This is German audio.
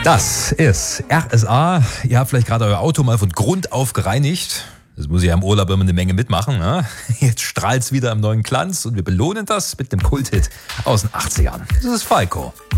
Das ist RSA. Ihr habt vielleicht gerade euer Auto mal von Grund auf gereinigt. Das muss ja im Urlaub immer eine Menge mitmachen. Ne? Jetzt strahlt's wieder im neuen Glanz und wir belohnen das mit dem Kulthit aus den 80ern. Das ist Falco.